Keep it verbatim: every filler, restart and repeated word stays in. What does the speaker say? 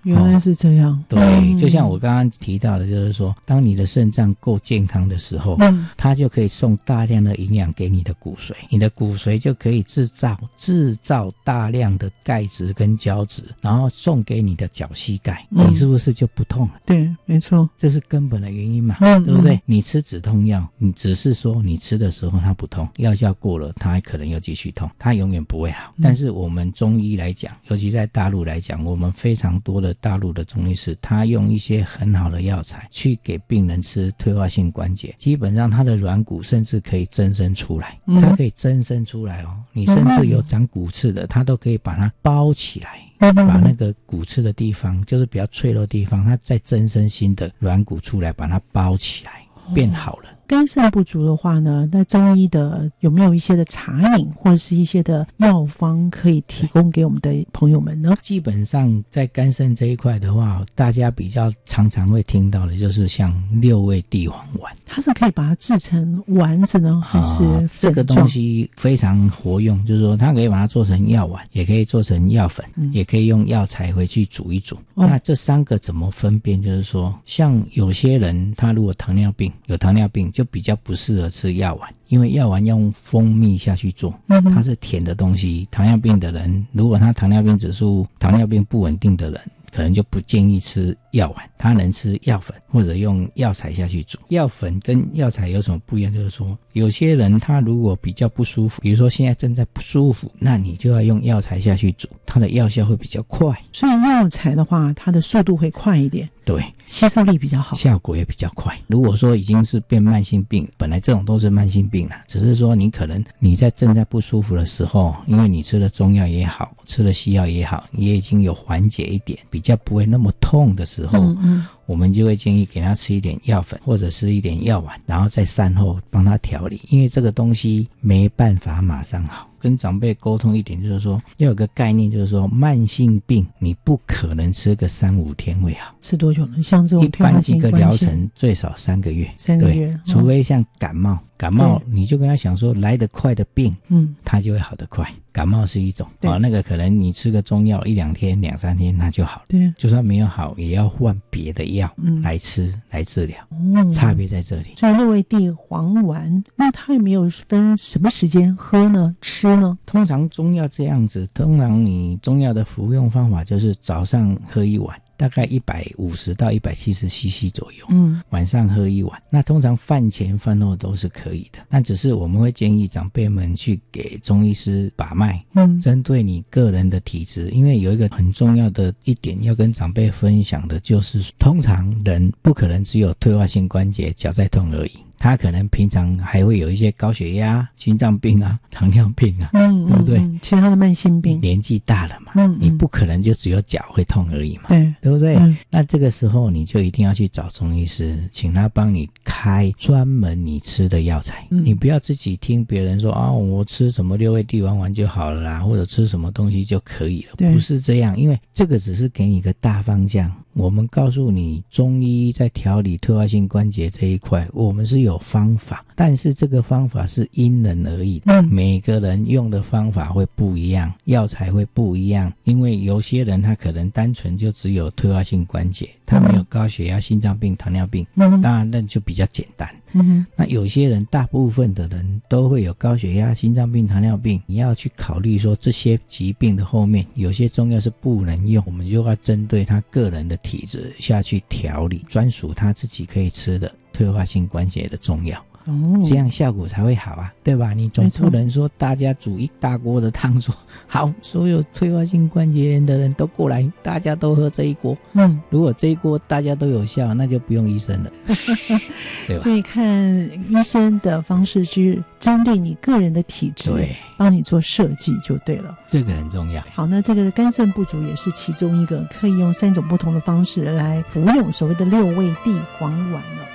原来是这样、哦、 对、 嗯、 就像我刚刚提到的，就是说当你的肾脏够健康的时候、嗯、它就可以送大量的营养给你的骨髓，你的骨髓就可以制造制造大量的钙质跟胶质，然后送给你的脚膝盖、嗯、你是不是就不痛了？ 对，没错， 这是根本的原因嘛、 嗯、 对不对？你吃止痛药，你只是说你吃的时候它不痛，药效过了它还可能又继续痛，它永远不会好、嗯、但是我们中医来讲，尤其在大陆来讲，我们非常多的大陆的中医师，他用一些很好的药材去给病人吃退化性关节，基本上他的软骨甚至可以增生出来，它可以增生出来哦，你甚至有长骨刺的，它都可以把它包起来，把那个骨刺的地方，就是比较脆弱的地方，它再增生新的软骨出来，把它包起来，变好了。 肝肾不足的话呢，那中医的有没有一些的茶饮或者是一些的药方可以提供给我们的朋友们呢？ 基本上在肝肾这一块的话，大家比较常常会听到的就是像六味地黄丸， 它是可以把它制成丸子呢，还是粉状、啊、 这个东西非常活用，就是说它可以把它做成药丸，也可以做成药粉、嗯、也可以用药材回去煮一煮、哦、那这三个怎么分辨？就是说像有些人他如果糖尿病有糖尿病就比较不适合吃药丸，因为药丸用蜂蜜下去做，它是甜的东西，糖尿病的人如果他糖尿病指数糖尿病不稳定的人可能就不建议吃药丸，他能吃药粉或者用药材下去煮。药粉跟药材有什么不一样？就是说有些人他如果比较不舒服，比如说现在正在不舒服，那你就要用药材下去煮，它的药效会比较快。 所以药材的话它的速度会快一点， 对， 吸收力比较好， 效果也比较快。如果说已经是变慢性病，本来这种都是慢性病啦，只是说你可能你在正在不舒服的时候，因为你吃了中药也好，吃了西药也好，也已经有缓解一点，比较不会那么痛的时候，嗯嗯，我们就会建议给他吃一点药粉或者是一点药丸，然后在饭后帮他调理，因为这个东西没办法马上好。跟长辈沟通一点，就是说要有个概念，就是说慢性病你不可能吃个三五天会好。 吃多久呢？像这种一般一个疗程最少三个月， 三个月， 对、哦、除非像感冒，感冒你就跟他想说来得快的病，嗯，它就会好得快。感冒是一种啊、哦，那个可能你吃个中药一两天、两三天它就好了。对，就算没有好，也要换别的药来吃、嗯、来治疗、嗯，差别在这里。 所以六味地黄丸，那它有没有分什么时间喝呢？吃呢？ 通常中药这样子，通常你中药的服用方法就是早上喝一碗。大概一百五十到一百七十 C C 左右，嗯，晚上喝一碗。那通常饭前饭后都是可以的，那只是我们会建议长辈们去给中医师把脉，嗯，针对你个人的体质，因为有一个很重要的一点要跟长辈分享的就是，通常人不可能只有退化性关节脚在痛而已。他可能平常还会有一些高血压、心脏病啊、糖尿病啊，嗯，对不对？ 嗯、其他的慢性病， 年纪大了嘛，嗯，你不可能就只有脚会痛而已嘛， 对， 对不对、 嗯？ 那这个时候你就一定要去找中医师，请他帮你开专门你吃的药材，嗯、你不要自己听别人说啊，我吃什么六味地黄丸就好了啦，或者吃什么东西就可以了，不是这样，因为这个只是给你一个大方向。我们告诉你，中医在调理退化性关节这一块，我们是有方法，但是这个方法是因人而异的、嗯、每个人用的方法会不一样，药材会不一样，因为有些人他可能单纯就只有退化性关节，他没有高血压、心脏病、糖尿病，当然那就比较简单。嗯，那有些人，大部分的人都会有高血压、心脏病、糖尿病，你要去考虑说这些疾病的后面有些中药是不能用，我们就要针对他个人的体质下去调理，专属他自己可以吃的退化性关节的中药。哦，这样效果才会好啊，对吧？你总不能说大家煮一大锅的汤说好，所有退化性关节炎的人都过来，大家都喝这一锅。嗯，如果这一锅大家都有效，那就不用医生了，对吧？ 所以看医生的方式去针对你个人的体质，对，帮你做设计就对了。 这个很重要。 好，那这个肝肾不足也是其中一个可以用三种不同的方式来服用所谓的六味地黄丸了。